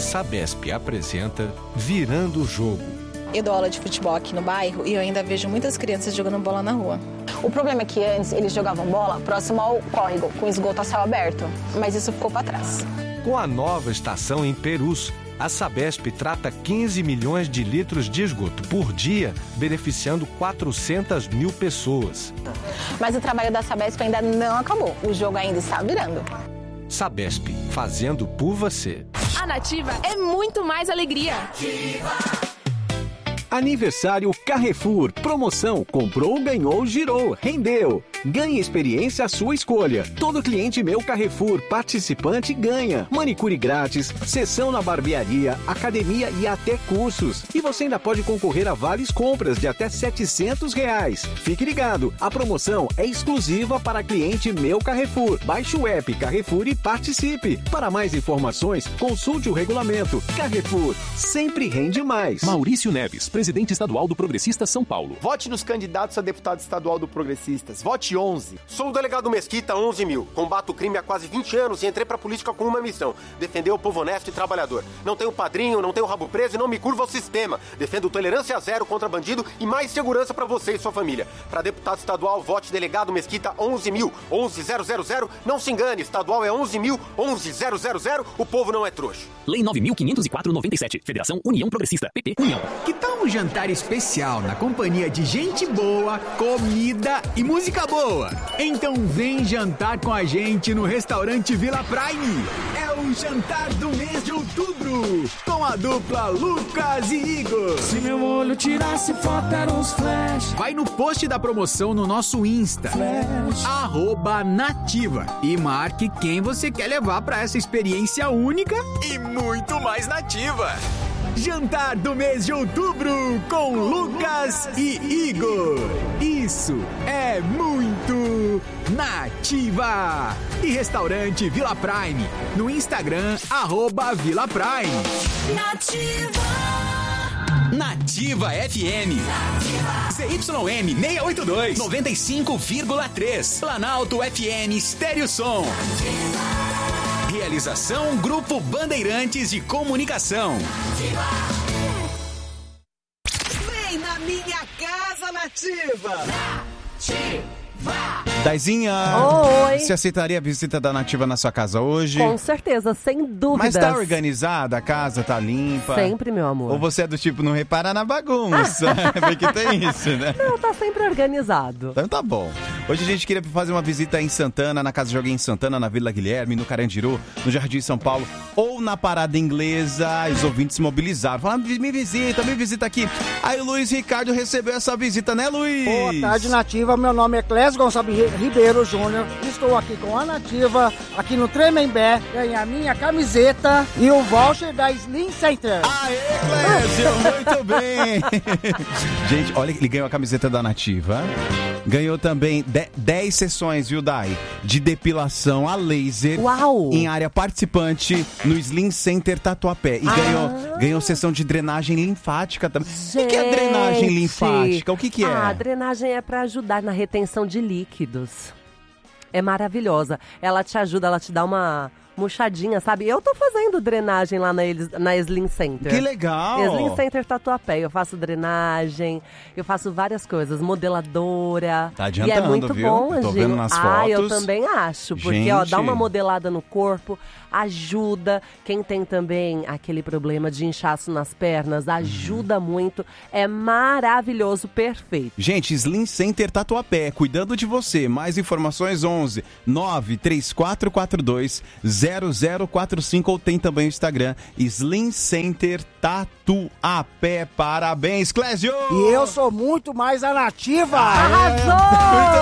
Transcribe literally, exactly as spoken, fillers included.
Sabesp apresenta Virando o Jogo. Eu dou aula de futebol aqui no bairro e eu ainda vejo muitas crianças jogando bola na rua. O problema é que antes eles jogavam bola próximo ao córrego, com esgoto a céu aberto, mas isso ficou para trás. Com a nova estação em Perus, a Sabesp trata quinze milhões de litros de esgoto por dia, beneficiando quatrocentas mil pessoas. Mas o trabalho da Sabesp ainda não acabou, o jogo ainda está virando. Sabesp, fazendo por você. A Nativa é muito mais alegria. Aniversário Carrefour. Promoção. Comprou, ganhou, girou, rendeu. Ganhe experiência à sua escolha. Todo cliente Meu Carrefour participante ganha. Manicure grátis, sessão na barbearia, academia e até cursos. E você ainda pode concorrer a vales compras de até setecentos reais. Fique ligado, a promoção é exclusiva para cliente Meu Carrefour. Baixe o app Carrefour e participe. Para mais informações, consulte o regulamento. Carrefour, sempre rende mais. Maurício Neves, presidente estadual do Progressistas São Paulo. Vote nos candidatos a deputado estadual do Progressistas. Vote onze. Sou o delegado Mesquita, onze mil. Combato o crime há quase vinte anos e entrei pra política com uma missão: defender o povo honesto e trabalhador. Não tenho padrinho, não tenho rabo preso e não me curvo ao sistema. Defendo tolerância zero contra bandido e mais segurança pra você e sua família. Pra deputado estadual, vote delegado Mesquita, onze mil. onze mil. Não se engane, estadual é onze mil. onze mil. O povo não é trouxa. Lei nove mil quinhentos e quatro barra noventa e sete. Federação União Progressista. P P União. Que tal um jantar especial na companhia de gente boa, comida e música boa? Então vem jantar com a gente no restaurante Vila Prime. É o jantar do mês de outubro, com a dupla Lucas e Igor. Se meu olho tirasse foto, eram uns flash. Vai no post da promoção no nosso Insta, Flash. arroba Nativa, e marque quem você quer levar para essa experiência única e muito mais nativa. Jantar do mês de outubro com Lucas e Igor. Isso é muito Nativa. E restaurante Vila Prime no Instagram, arroba Vila Prime. Nativa. Nativa F M. Nativa. C Y M seiscentos e oitenta e dois, noventa e cinco vírgula três. Planalto F M Estéreo Som. Nativa. Realização Grupo Bandeirantes de Comunicação. Vem na minha casa, Nativa! Nativa! Daizinha, Oi. Você aceitaria a visita da Nativa na sua casa hoje? Com certeza, sem dúvidas. Mas tá organizada? A casa tá limpa? Sempre, meu amor. Ou você é do tipo, não repara na bagunça? Porque tem isso, né? Não, tá sempre organizado. Então tá bom. Hoje a gente queria fazer uma visita em Santana, na Casa de Alguém em Santana, na Vila Guilherme, no Carandiru, no Jardim São Paulo, ou na Parada Inglesa. Os ouvintes se mobilizaram. Falaram, me visita, me visita aqui. Aí o Luiz Ricardo recebeu essa visita, né, Luiz? Boa tarde, Nativa. Meu nome é Clésio Gonçalves Ribeiro Júnior. Estou aqui com a Nativa, aqui no Tremembé. Ganhei a minha camiseta e o voucher da Slim Center. Aê, Clésio, muito bem. Gente, olha, ele ganhou a camiseta da Nativa. Ganhou também dez sessões, viu, Dai? De depilação a laser. Uau! Em área participante no Slim Center Tatuapé. E ah. ganhou, ganhou sessão de drenagem linfática também. Gente. O que é drenagem linfática? O que, que é? Ah, a drenagem é para ajudar na retenção de líquidos. É maravilhosa. Ela te ajuda, ela te dá uma murchadinha, sabe? Eu tô fazendo drenagem lá na, na Slim Center. Que legal! Slim Center Tatuapé. Eu faço drenagem, eu faço várias coisas, modeladora. Tá adiantando, e é muito viu? bom, eu tô Gil. vendo nas ah, fotos. Ah, eu também acho. Porque, Gente. ó, dá uma modelada no corpo, ajuda. Quem tem também aquele problema de inchaço nas pernas, ajuda uhum. muito. É maravilhoso, perfeito. Gente, Slim Center Tatuapé, cuidando de você. Mais informações, onze nove três quatro quatro dois zero zero quatro cinco, ou tem também o Instagram Slim Center Tatuapé. Parabéns, Clésio! E eu sou muito mais a Nativa! Arrasou!